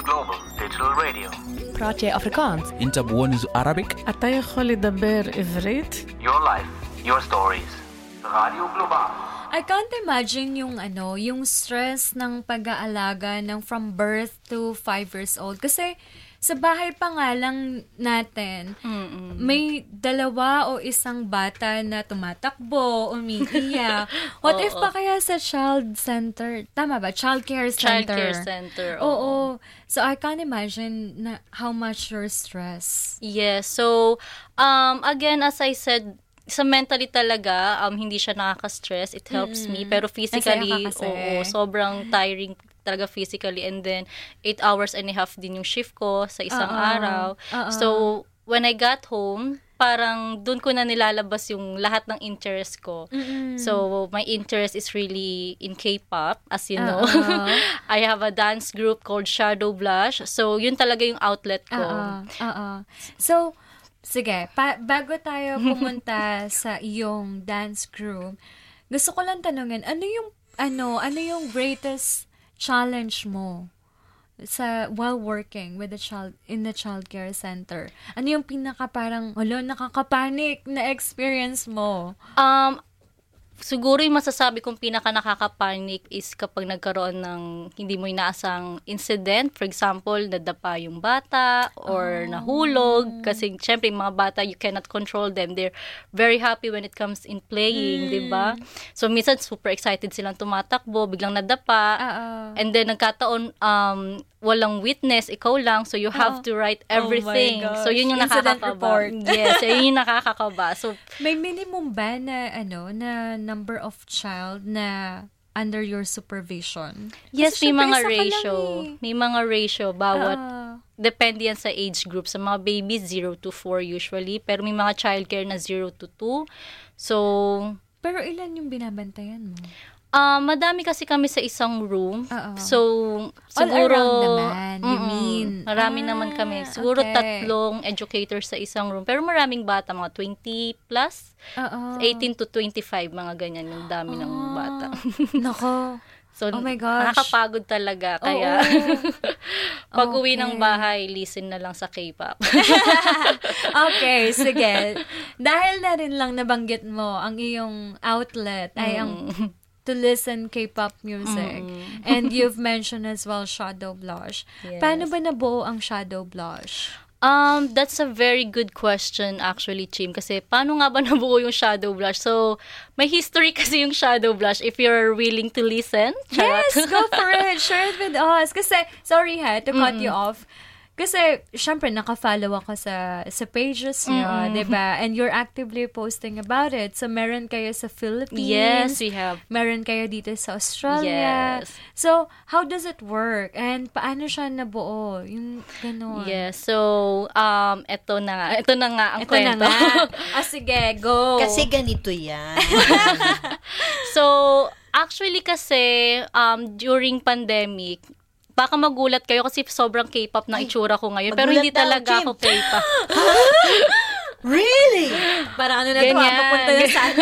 Global Digital Radio. براتي أفريكانس. أنت بونز Arabic. אתה יכול לדבר עברית? Your life, your stories. Radio Global. I can't imagine yung stress ng pag-aalaga ng from birth to 5 years old. Kasi sa bahay pa nga lang natin, may 2 o 1 bata na tumatakbo, umiiyak. What if pa kaya sa child center? Tama ba? Child care center. Child care center. Oo. So I can't imagine how much you're stressed. Yes. So, again, as I said, sa mentally talaga, hindi siya nakaka-stress. It helps me. Pero physically, sobrang tiring talaga physically. And then, 8 hours and a half din yung shift ko sa isang araw. So, when I got home, parang dun ko na nilalabas yung lahat ng interest ko. So, my interest is really in K-pop, as you know. I have a dance group called Shadow Blush. So, yun talaga yung outlet ko. So, sige, bago tayo pumunta sa iyong dance group, gusto ko lang tanungin, ano yung greatest challenge mo while working with in the child care center? Ano yung pinaka parang nakakapanik na experience mo? Siguro yung masasabi kong pinaka nakaka-panic is kapag nagkaroon ng hindi mo inaasang incident. For example, nadapa yung bata or nahulog. Kasi syempre yung mga bata, you cannot control them. They're very happy when it comes in playing, diba? So minsan super excited silang tumatakbo, biglang nadapa. And then nagkataon, walang witness, ikaw lang, so you have to write everything. So yun yung nakakakaba. Yes, yun yung nakakakaba. So may minimum ba na na number of child na under your supervision? Yes, may mga ratio. May mga ratio bawat depende yan sa age group. Sa mga babies 0 to 4 usually, pero may mga childcare na 0 to 2. So pero ilan yung binabantayan mo? Madami kasi kami sa isang room. So, all siguro around naman, you mean? Marami naman kami. Siguro 3 educators sa isang room. Pero maraming bata, mga 20 plus. 18 to 25, mga ganyan yung dami ng bata. Nako. So, oh my gosh. Nakakapagod talaga. Kaya, pag uwi ng bahay, listen na lang sa K-pop. Okay, sige. Dahil na rin lang nabanggit mo, ang iyong outlet ay ang to listen K-pop music. And you've mentioned as well Shadow Blush. Yes. Paano ba nabuo ang Shadow Blush? That's a very good question actually, Chim. Kasi paano nga ba nabuo yung Shadow Blush? So, may history kasi yung Shadow Blush if you're willing to listen. Yes, go for it. Share it with us. Kasi, sorry to cut you off. Kasi, syempre, naka-follow ako sa pages niyo, diba? And you're actively posting about it. So, meron kayo sa Philippines. Yes, we have. Meron kayo dito sa Australia. Yes. So, how does it work? And paano siya nabuo? Yung gano'n. Yes. So, ito na nga ang kwento. Sige, go. Kasi ganito yan. So, actually kasi, during pandemic, baka magulat kayo kasi sobrang K-pop na itsura ko ngayon. Pero hindi talaga ako K-pop. Really? Parang na ito, papunta na sa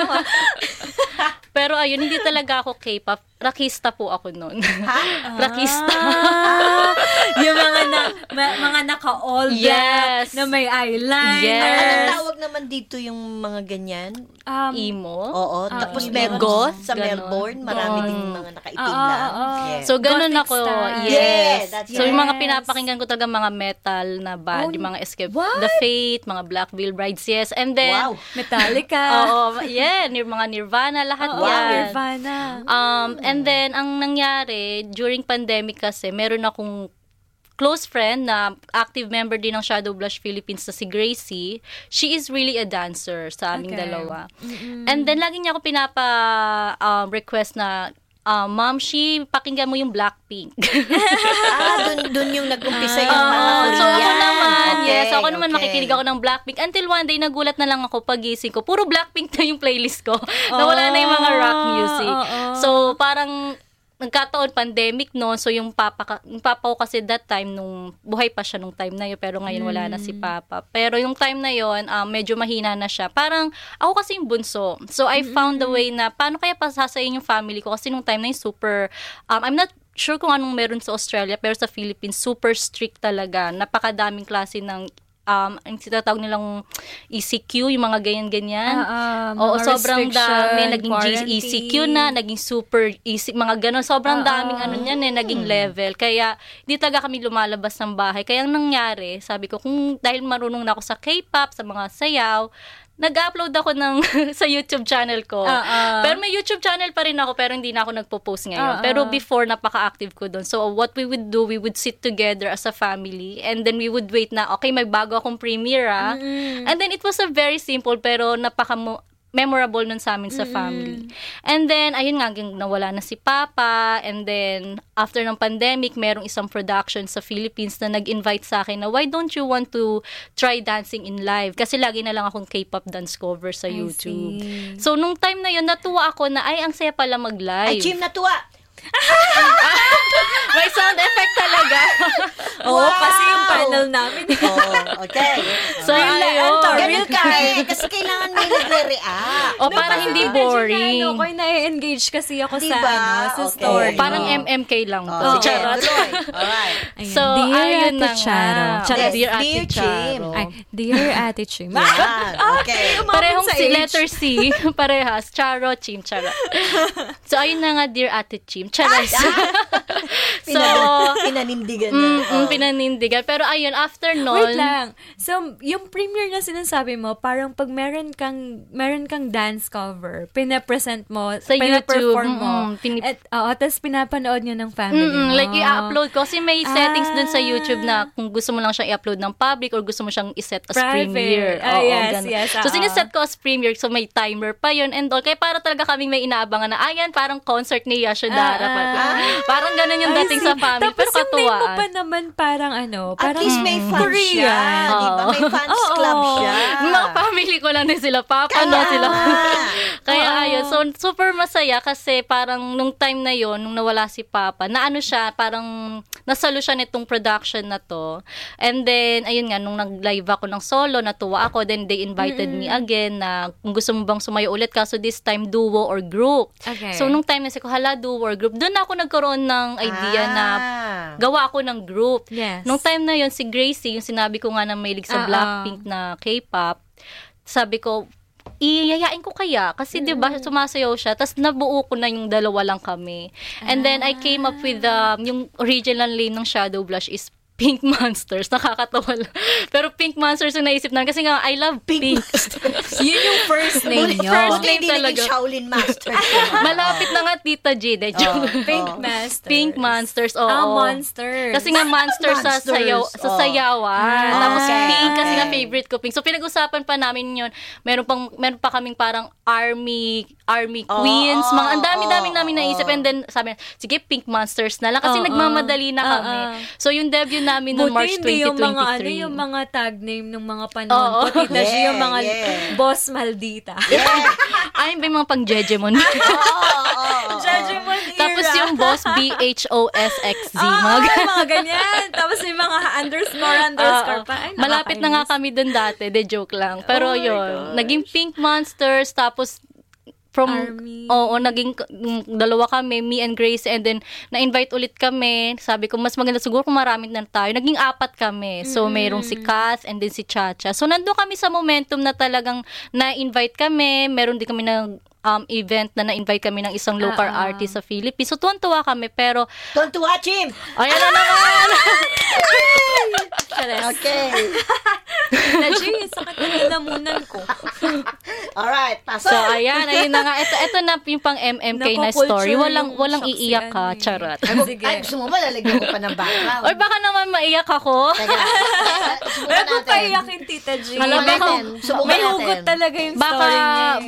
Pero ayun, hindi talaga ako K-pop. Rakista po ako noon. Rakista. Yung mga naka-all black na may eyeliner. Yes. Anong tawag naman dito yung mga ganyan? Emo. Oo. Tapos meron goth, sa Melbourne, marami ding mga nakaitim lang. Yes. So, ganun Gothic ako. style. Yes. That's So, yung mga Yes. pinapakinggan ko talaga mga metal na band, yung mga Escape the Fate, mga Black Veil Brides, yes. And then, Metallica. mga Nirvana, lahat Oo, yan. Nirvana. And then, ang nangyari, during pandemic kasi, meron akong close friend na active member din ng Shadow Blush Philippines na si Gracie. She is really a dancer sa aming dalawa. And then, lagi niya ako request na, Ma'am, pakinggan mo yung Blackpink. Dun yung nag-umpisa yung mga Korean. So, ako naman, ako naman okay. makikinig ako ng Blackpink. Until one day, nagulat na lang ako pagising ko. Puro Blackpink na yung playlist ko. Nawala na yung mga rock music. So, parang nagkataon pandemic noon, so yung papa ko kasi that time, nung buhay pa siya nung time na yun, pero ngayon wala na si papa. Pero yung time na yun, medyo mahina na siya. Parang ako kasi yung bunso. So I found a way na paano kaya pasasayin yung family ko kasi nung time na yun super, I'm not sure kung anong meron sa Australia, pero sa Philippines, super strict talaga. Napakadaming klase ng ang tinatawag nilang ECQ, yung mga ganyan-ganyan. Oo, mga sobrang dami. Naging quarantine. ECQ na, naging super ECQ, mga ganon. Sobrang daming naging level. Kaya, hindi talaga kami lumalabas ng bahay. Kaya ang nangyari, sabi ko, kung dahil marunong na ako sa K-pop, sa mga sayaw, nag-upload ako sa YouTube channel ko. Pero may YouTube channel pa rin ako, pero hindi na ako nagpo-post ngayon. Pero before, napaka-active ko doon. So, what we would do, we would sit together as a family, and then we would wait na, okay, may bago akong premiere, And then, it was a very simple, pero memorable nun sa amin sa family. And then, ayun nga, nawala na si Papa, and then, after ng pandemic, merong isang production sa Philippines na nag-invite sa akin na, why don't you want to try dancing in live? Kasi lagi na lang akong K-pop dance cover sa YouTube. So, nung time na yun, natuwa ako na, ay, ang saya pala mag-live. Ay, Jim, natuwa! May sound effect talaga. Kasi yung panel namin. Okay. So, ayun. Ganun ka kasi kailangan may nagre-react. Parang hindi boring. Ako na-engage kasi ako Diba? sa Okay. story. Parang MMK lang to. Sige, Charot. tuloy. Alright. So, Dear ayun Ate na Charo. nga. Yes, Dear Ate Dear Chim. Charo. Ay, Dear Ate Chim. Yan. Okay. Parehong sa si age. letter C. Parehas. Charo, Chim, Charo. So, ayun na nga, Dear Ate Chim. Charot. So, Pinanindigan na. pinanindigan. Pero ayun, after nun, Wait lang. So, yung premiere na sinasabi mo, parang pag meron kang dance cover, pinapresent mo, Sa pinaperform YouTube, mo. Tapos pinapanood nyo ng family mo. like i-upload ko. Kasi may settings dun sa YouTube na kung gusto mo lang siyang i-upload ng public or gusto mo siyang iset as Private. premiere. Yes, ganun. yes. So, siniset ko as premiere. So, may timer pa yun and all. Kaya para talaga kaming may inaabangan na, ayan, parang concert ni Yashadara. Parang ganun yung dating sa family. Tapos Pero yung name mo katuwaan. pa naman parang At parang least may fans siya. Korean. Diba? May fans club siya. Mga family ko lang din sila. Papa, sila. Kaya ayun. So, super masaya kasi parang nung time na yon nung nawala si Papa, na ano siya, parang nasalo siya nitong production na to. And then, ayun nga, nung nag-live ako ng solo, natuwa ako. Then, they invited me again na kung gusto mo bang sumayo ulit. Kaso this time, duo or group. Okay. So, nung time na ko, hala, duo or group. Doon ako nagkaroon ng idea na gawa ako ng group. Yes. Nung time na yon si Gracie, yung sinabi ko nga na mahilig sa Blackpink na K-pop, sabi ko, iyayain ko kaya kasi 'di ba sumasayaw siya, tapos nabuo ko na yung dalawa lang kami. And then I came up with yung original name ng Shadow Blush is Pink Monsters. Nakakatawa lang. Pero Pink Monsters yung naisip namin kasi nga I love pink. Yun yung first name nyo. First name Hindi talaga. naging Shaolin Master. Malapit na nga Tita G. Pink Masters. Pink Monsters. Oo. Monsters. Kasi nga monster sa sayawan. Tapos okay. pink kasi nga favorite ko pink. So pinag-usapan pa namin yun. Meron pa kaming parang army queens. Mga ang dami-dami namin naisip. And then sabi na, sige, Pink Monsters na lang. Kasi nagmamadali na kami. So yung debut namin noong March 2023. Buti yung mga tag name ng mga panahon ko. Tita G, yung mga Boss Maldita. Ay, may mga pang Jejemon. Judgment era. Tapos yung Boss BHOSXZ. Mga ganyan. Tapos may mga underscore pa. Ay, malapit na nga kami dun dati. De joke lang. Pero yun, naging Pink Monsters. Tapos Army. Naging dalawa kami, me and Grace, and then na-invite ulit kami. Sabi ko, mas maganda siguro kung marami na tayo. Naging 4 kami. So, mayroong si Kath and then si Chacha. So, nandun kami sa momentum na talagang na-invite kami. Meron din kami ng event na na-invite kami ng isang local artist sa Philippines. So, tuwan-tuwa kami, pero Tuwa, Chim! ayan na naman! Okay. Naji, sakit na lalamunan ko. Alright, pasok. So, ayun na nga. Ito na yung pang MMK na story. Walang Shock iiyak si ka, ano eh. charot. Sige. Ay, gusto mo ba lalagyan ko pa ng background? Or baka naman maiyak ako. Teka, subukan Pero natin. paiyakin, Tita G. Hala, Subukan baka- natin. Subukan May natin. hugot talaga yung Baka story niya.